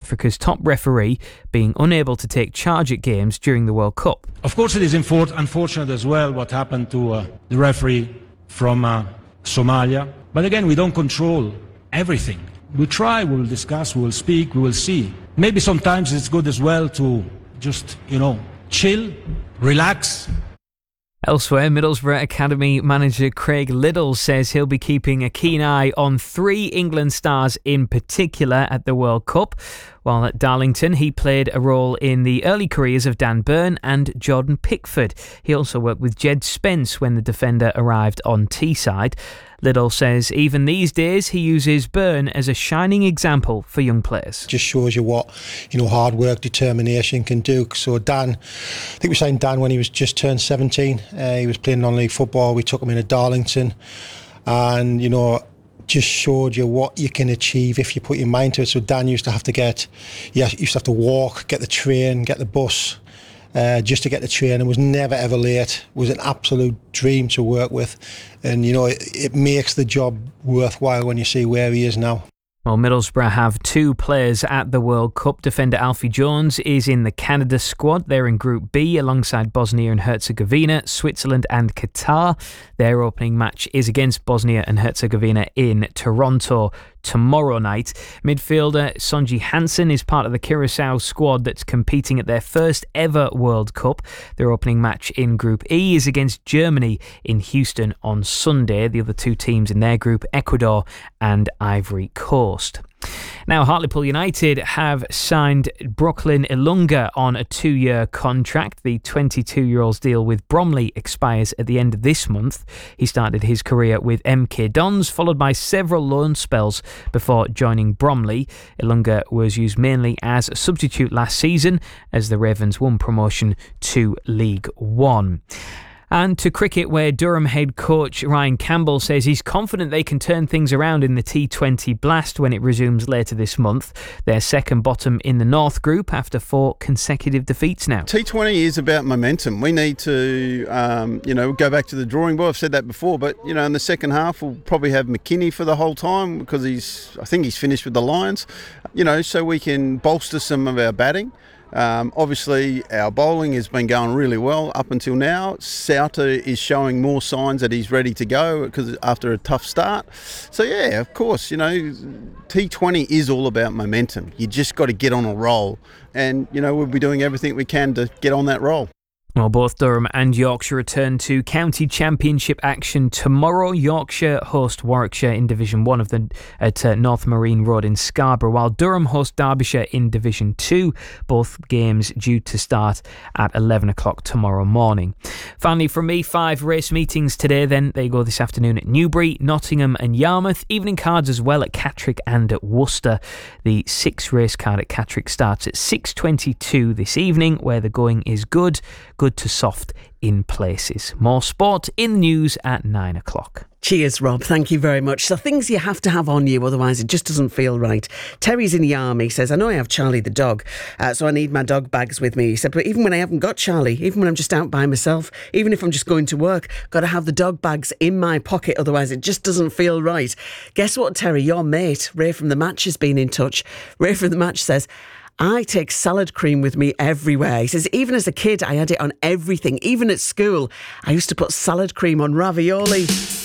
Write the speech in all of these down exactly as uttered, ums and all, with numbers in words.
Africa's top referee being unable to take charge at games during the World Cup. Of course, it is infor- unfortunate as well what happened to uh, the referee from uh, Somalia. But again, we don't control everything. We'll try, we'll discuss, we'll speak, we will see. Maybe sometimes it's good as well to just, you know, chill, relax. Elsewhere, Middlesbrough Academy manager Craig Liddell says he'll be keeping a keen eye on three England stars in particular at the World Cup. While at Darlington, he played a role in the early careers of Dan Burn and Jordan Pickford. He also worked with Jed Spence when the defender arrived on Teesside. Liddell says even these days he uses Burn as a shining example for young players. Just shows you what, you know, hard work, determination can do. So Dan, I think we signed Dan when he was just turned seventeen. Uh, he was playing non-league football. We took him into Darlington, and you know, just showed you what you can achieve if you put your mind to it. So Dan used to have to get, yeah, used to have to walk, get the train, get the bus. Uh, just to get the train, and was never ever late. It was an absolute dream to work with, and you know it, it makes the job worthwhile when you see where he is now. Well, Middlesbrough have two players at the World Cup. Defender Alfie Jones is in the Canada squad. They're in Group B alongside Bosnia and Herzegovina, Switzerland and Qatar. Their opening match is against Bosnia and Herzegovina in Toronto tomorrow night. Midfielder Sonji Hansen is part of the Curacao squad that's competing at their first ever World Cup. Their opening match in Group E is against Germany in Houston on Sunday. The other two teams in their group, Ecuador and Ivory Coast. Now, Hartlepool United have signed Brooklyn Ilunga on a two-year contract. The twenty-two-year-old's deal with Bromley expires at the end of this month. He started his career with M K Dons, followed by several loan spells before joining Bromley. Ilunga was used mainly as a substitute last season as the Ravens won promotion to League One. And to cricket, where Durham head coach Ryan Campbell says he's confident they can turn things around in the T twenty Blast when it resumes later this month. They're second bottom in the North Group after four consecutive defeats now. T twenty is about momentum. We need to, um, you know, go back to the drawing board. I've said that before, but, you know, in the second half we'll probably have McKinney for the whole time because he's, I think he's finished with the Lions, you know, so we can bolster some of our batting. Um, obviously, our bowling has been going really well up until now. Sauter is showing more signs that he's ready to go because after a tough start. So, yeah, of course, you know, T twenty is all about momentum. You just got to get on a roll. And, you know, we'll be doing everything we can to get on that roll. Well, both Durham and Yorkshire return to county championship action tomorrow. Yorkshire host Warwickshire in Division one of the at uh, North Marine Road in Scarborough, while Durham host Derbyshire in Division two. Both games due to start at eleven o'clock tomorrow morning. Finally, from me, five race meetings today then. They go this afternoon at Newbury, Nottingham and Yarmouth. Evening cards as well at Catterick and at Worcester. The six race card at Catterick starts at six twenty-two this evening, where the going is good. Good to soft in places. More sport in the news at nine o'clock. Cheers, Rob. Thank you very much. So things you have to have on you, otherwise it just doesn't feel right. Terry's in the army, says, I know I have Charlie the dog, uh, so I need my dog bags with me. He said, but even when I haven't got Charlie, even when I'm just out by myself, even if I'm just going to work, got to have the dog bags in my pocket, otherwise it just doesn't feel right. Guess what, Terry? Your mate, Ray from The Match, has been in touch. Ray from The Match says, I take salad cream with me everywhere. He says, even as a kid, I had it on everything. Even at school, I used to put salad cream on ravioli.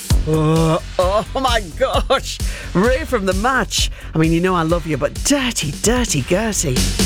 Oh, oh my gosh. Ray from The Match. I mean, you know I love you, but dirty, dirty, Gertie.